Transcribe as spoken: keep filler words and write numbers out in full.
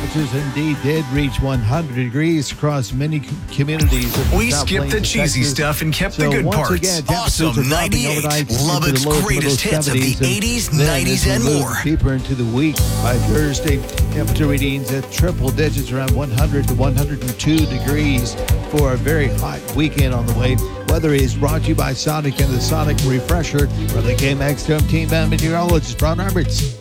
temperatures indeed did reach one hundred degrees across many com- communities. of the We South skipped Plains the of cheesy Texas. stuff and kept So the good once parts. again, temperatures are Awesome dropping ninety-eight. overnight into the Lubbock's low to greatest middle hits of the seventies, and eighties, then nineties, as and we move more. deeper into the week, by Thursday, temperature readings at triple digits, around one hundred to one hundred two degrees for a very hot weekend on the way. Weather is brought to you by Sonic and the Sonic Refresher from the K M X Team Meteorologist Ron Roberts.